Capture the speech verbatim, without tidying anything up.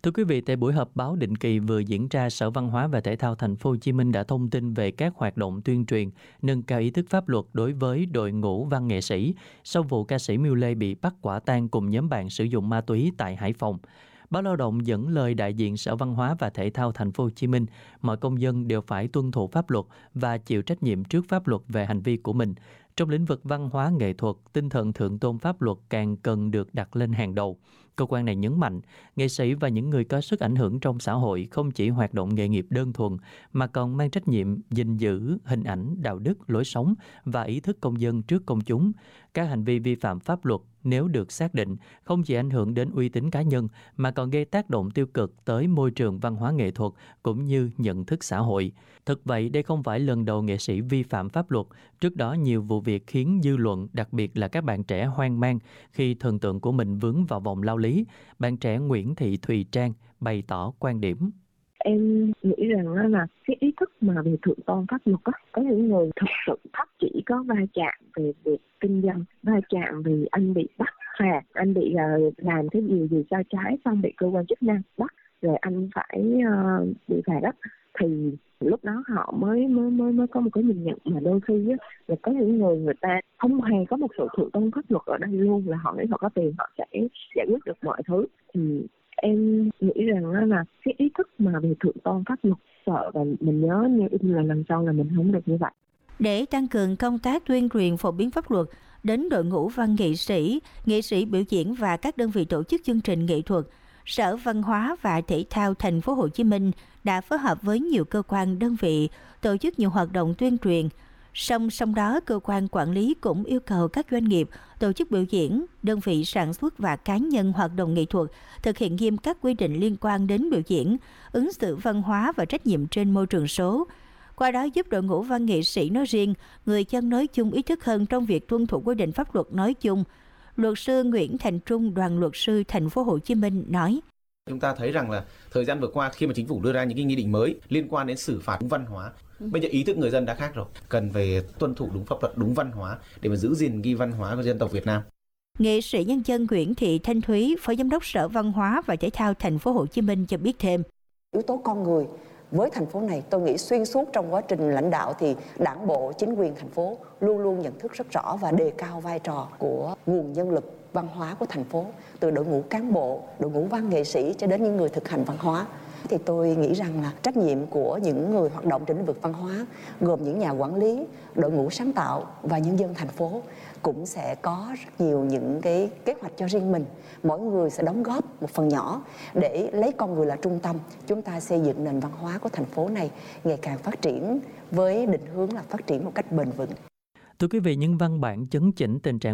Thưa quý vị, tại buổi họp báo định kỳ vừa diễn ra, Sở Văn hóa và Thể thao Thành phố Hồ Chí Minh đã thông tin về các hoạt động tuyên truyền, nâng cao ý thức pháp luật đối với đội ngũ văn nghệ sĩ sau vụ ca sĩ Miu Lê bị bắt quả tang cùng nhóm bạn sử dụng ma túy tại Hải Phòng. Báo Lao động dẫn lời đại diện Sở Văn hóa và Thể thao Thành phố Hồ Chí Minh, mọi công dân đều phải tuân thủ pháp luật và chịu trách nhiệm trước pháp luật về hành vi của mình. Trong lĩnh vực văn hóa nghệ thuật, tinh thần thượng tôn pháp luật càng cần được đặt lên hàng đầu. Cơ quan này nhấn mạnh, nghệ sĩ và những người có sức ảnh hưởng trong xã hội không chỉ hoạt động nghề nghiệp đơn thuần, mà còn mang trách nhiệm gìn giữ hình ảnh, đạo đức, lối sống và ý thức công dân trước công chúng. Các hành vi vi phạm pháp luật nếu được xác định không chỉ ảnh hưởng đến uy tín cá nhân mà còn gây tác động tiêu cực tới môi trường văn hóa nghệ thuật cũng như nhận thức xã hội. Thực vậy, đây không phải lần đầu nghệ sĩ vi phạm pháp luật. Trước đó, nhiều vụ việc khiến dư luận, đặc biệt là các bạn trẻ hoang mang khi thần tượng của mình vướng vào vòng lao lý. Bạn trẻ Nguyễn Thị Thùy Trang bày tỏ quan điểm. Em nghĩ rằng là cái ý thức mà về thượng tôn pháp luật á, có những người thực sự thấp chỉ có va chạm về việc kinh doanh, va chạm vì anh bị bắt phạt, anh bị uh, làm cái gì gì sai trái xong bị cơ quan chức năng bắt rồi anh phải uh, bị phạt á, thì lúc đó họ mới mới mới mới có một cái nhìn nhận mà đôi khi á, là có những người người ta không hề có một sự thượng tôn pháp luật ở đây luôn, là họ nghĩ họ có tiền họ sẽ giải quyết được mọi thứ. Thì em nghĩ rằng là cái ý thức mà về thượng tôn pháp luật sợ và mình nhớ như là lần sau là mình không được như vậy. Để tăng cường công tác tuyên truyền phổ biến pháp luật đến đội ngũ văn nghệ sĩ, nghệ sĩ biểu diễn và các đơn vị tổ chức chương trình nghệ thuật, Sở Văn hóa và Thể thao Thành phố Hồ Chí Minh đã phối hợp với nhiều cơ quan đơn vị tổ chức nhiều hoạt động tuyên truyền. Song song đó, cơ quan quản lý cũng yêu cầu các doanh nghiệp, tổ chức biểu diễn, đơn vị sản xuất và cá nhân hoạt động nghệ thuật thực hiện nghiêm các quy định liên quan đến biểu diễn, ứng xử văn hóa và trách nhiệm trên môi trường số. Qua đó giúp đội ngũ văn nghệ sĩ nói riêng, người dân nói chung ý thức hơn trong việc tuân thủ quy định pháp luật nói chung. Luật sư Nguyễn Thành Trung, Đoàn luật sư Thành phố Hồ Chí Minh nói: Chúng ta thấy rằng là thời gian vừa qua khi mà chính phủ đưa ra những cái nghị định mới liên quan đến xử phạt đúng văn hóa, bây giờ ý thức người dân đã khác rồi, cần về tuân thủ đúng pháp luật, đúng văn hóa để mà giữ gìn ghi văn hóa của dân tộc Việt Nam. Nghệ sĩ nhân dân Nguyễn Thị Thanh Thúy, Phó Giám đốc Sở Văn hóa và Thể thao Thành phố Hồ Chí Minh cho biết thêm: Yếu tố con người với thành phố này, tôi nghĩ xuyên suốt trong quá trình lãnh đạo thì Đảng bộ, chính quyền thành phố luôn luôn nhận thức rất rõ và đề cao vai trò của nguồn nhân lực văn hóa của thành phố, từ đội ngũ cán bộ, đội ngũ văn nghệ sĩ cho đến những người thực hành văn hóa. Thì tôi nghĩ rằng là trách nhiệm của những người hoạt động trên lĩnh vực văn hóa, gồm những nhà quản lý, đội ngũ sáng tạo và nhân dân thành phố cũng sẽ có rất nhiều những cái kế hoạch cho riêng mình. Mỗi người sẽ đóng góp một phần nhỏ để lấy con người là trung tâm. Chúng ta xây dựng nền văn hóa của thành phố này ngày càng phát triển với định hướng là phát triển một cách bền vững. Thưa quý vị, những văn bản chấn chỉnh tình trạng